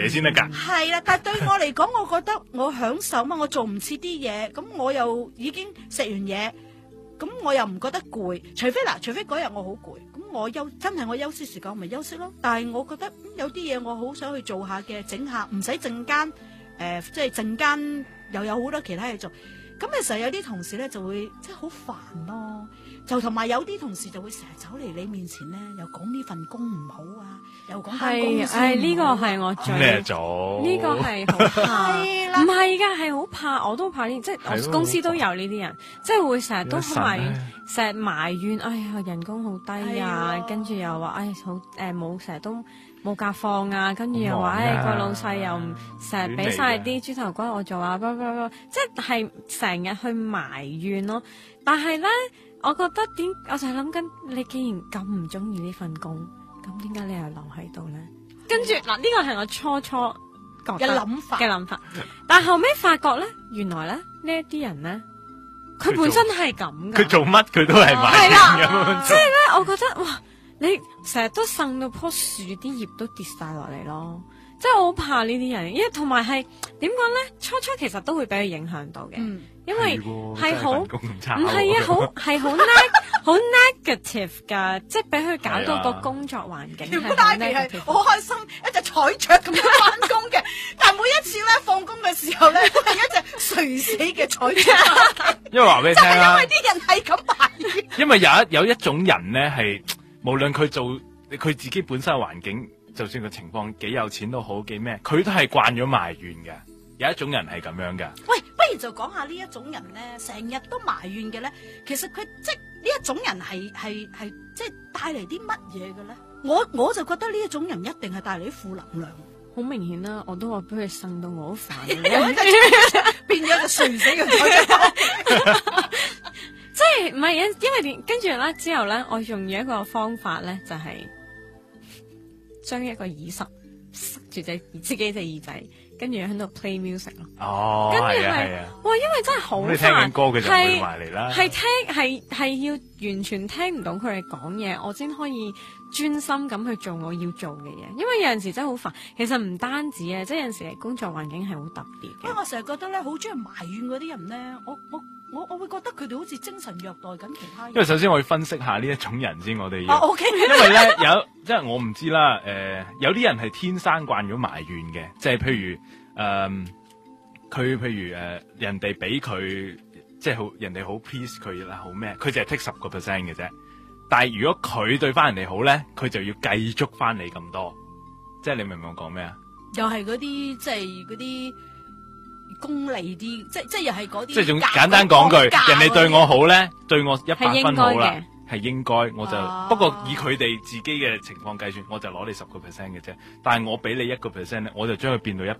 嘢先得㗎。 係啦，但係對我嚟講，我覺得我享受嘛，我做唔切啲嘢，咁我又已經食完嘢，咁我又唔覺得攰，除非嗰日我好攰，咁我真係我休息時間我咪休息咯。但係我覺得有啲嘢我好想去做下嘅，整下唔使陣間，即係陣間又有好多其他嘢做。咁嘅時候有啲同事咧就會即係好煩咯，就同埋有啲同事就會成日走嚟你面前咧，又講呢份工唔好啊，又講間公司唔好啊。 呢個係我最咩做？ 呢個係好怕， 係啦唔係㗎，係好怕，我都怕呢，即係我公司都有呢啲人，即係會成日都好埋怨，成日埋怨，哎呀人工好低啊，跟住又話，哎好冇成日都冇假放啊，跟住又話，個老細又唔成日俾晒啲豬頭骨我做啊，即係成日去埋怨咯。但係咧，我覺得我就係諗緊，你既然咁唔中意呢份工，咁點解你又留喺度咧？跟住嗱，呢個係我初覺得嘅諗法，但係後尾發覺咧，原來咧呢一啲人咧，佢本身係咁噶， 佢做乜佢都係埋怨咁。 即係咧，我覺得哇！你成日都呻到棵樹啲葉都跌晒落嚟咯，即係我好怕呢啲人，因為同埋係點講咧？初其實都會俾佢影響到嘅，因為係好唔係啊，好 negative 噶，即係俾佢搞到個工作環境係好 negative。 好開心，一隻彩雀咁樣翻工嘅，但係每一次咧放工嘅時候咧，都係一隻垂死嘅彩雀。 因為話俾你聽啦， 因為啲人係咁埋怨。 因為有一種人咧係。無論佢做佢自己本身嘅環境，就算個情況幾有錢都好，幾咩，佢都係慣咗埋怨嘅。有一種人係咁樣噶。 喂，不如就講下呢一種人咧，成日都埋怨嘅咧，其實佢即係呢一種人係即係帶嚟啲乜嘢嘅咧？我就覺得呢一種人一定係帶嚟啲負能量。 好明顯啦，我都話俾佢呻到我好煩， 變咗就垂死嘅彩雀。 即係唔係因為跟住咧之後咧，我用咗一個方法咧，就係將一個耳塞塞住自己隻耳仔，跟住喺度 play music 咯。 哦， 跟住係啊， 哇，因為真係好煩。 你聽緊歌，佢就會埋嚟啦。 係要完全聽唔到佢哋講嘢，我先可以專心咁去做我要做嘅嘢。因為有陣時真係好煩。其實唔單止啊，即係有陣時工作環境係好特別嘅。 因為我成日覺得咧，好中意埋怨嗰啲人咧，我會覺得佢哋好似精神虐待緊其他人。 因為首先我要分析下呢一種人先，我哋要。 OK。 因為咧即係我唔知啦，有啲人係天生慣咗埋怨嘅，即係譬如佢譬如人哋俾佢即係好人哋好 please 佢啦，好咩？佢就係 take 10% 嘅啫。但係如果佢對翻人哋好咧，佢就要計足翻你咁多。即係你明唔明我講咩啊？ 又係嗰啲即係嗰啲。功利啲，即係又係嗰啲。即係總簡單講句，人哋對我好咧，對我100分好啦，係應該，我就不過以佢哋自己嘅情況計算，我就攞你10% 嘅啫。但係我俾你1% 咧，我就將佢變到100%。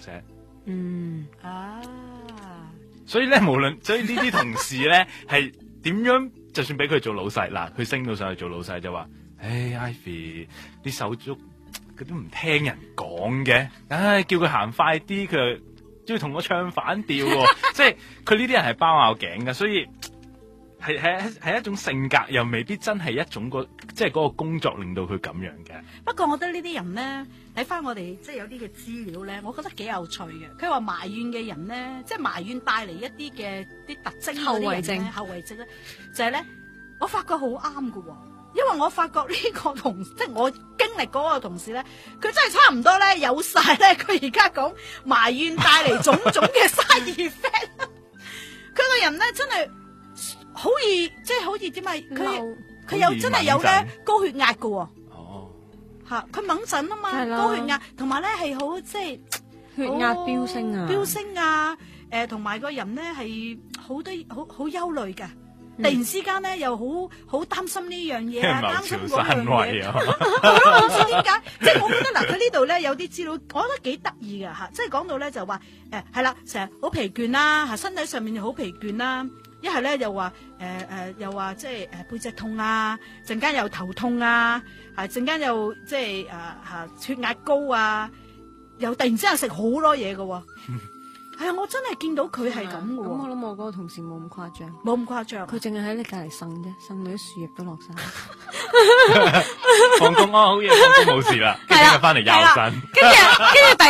所以咧，所以呢啲同事咧係點樣？就算俾佢做老細，嗱，佢升到上去做老細就話，Ivy 啲手足佢都唔聽人講嘅，叫佢行快啲，佢都要同我唱反調喎。即係佢呢啲人係包拗頸嘅，所以係一種性格，又未必真係一種即係嗰個工作令到佢咁樣嘅。 不過我覺得呢啲人咧，睇翻我哋即係有啲嘅資料咧，我覺得幾有趣嘅。佢話埋怨嘅人咧，即係埋怨帶嚟一啲嘅啲特徵後遺症咧，就係咧，我發覺好啱㗎喎。因為我發覺呢個即係我經歷嗰個同事咧，佢真係差唔多咧有晒咧。佢而家講埋怨帶嚟種種嘅 side effect。佢個人咧真係好易，即係好似點啊？佢又真係有咧高血壓㗎喎。吓，佢猛陣啊嘛，高血壓，同埋咧係好即係血壓飆升啊， 同埋個人咧係好憂慮㗎。突然之間咧，又好擔心呢樣嘢啊，擔心嗰樣嘢啊，我唔知點解。即係我覺得嗱，佢呢度咧有啲資料，我覺得幾得意㗎吓。即係講到咧就話係啦，成日好疲倦啦，吓身體上面又好疲倦啦。一係咧又話又話即係背脊痛啊，陣間又頭痛啊，陣間又即係血壓高啊，又突然之間食好多嘢㗎。係啊，我真係見到佢係咁嘅喎。 咁我諗我嗰個同事冇咁誇張， 冇咁誇張。 佢淨係喺你隔籬呻啫，呻到啲樹葉都落晒。 放工好嘢，放工冇事啦，跟住翻嚟又呻。 跟住